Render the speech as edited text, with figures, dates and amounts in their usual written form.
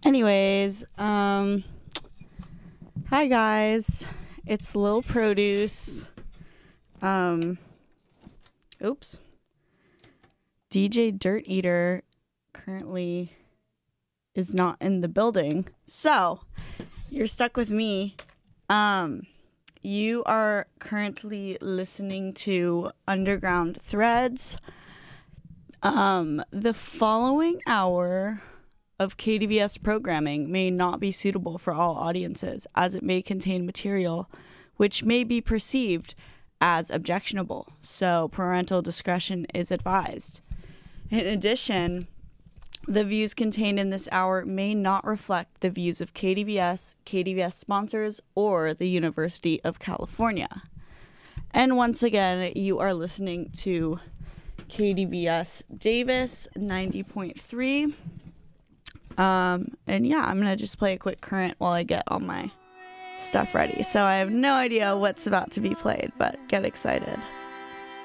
Anyways, hi guys. It's Lil Produce. Um, oops. DJ Dirt Eater currently is not in the building. So, you're stuck with me. You are currently listening to Underground Threads. The following hour of KDVS programming may not be suitable for all audiences, as it may contain material which may be perceived as objectionable, so parental discretion is advised. In addition, the views contained in this hour may not reflect the views of KDVS, KDVS sponsors, or the University of California. And once again, you are listening to KDVS Davis 90.3. And yeah, I'm going to just play a quick current while I get all my stuff ready. So I have no idea what's about to be played, but get excited.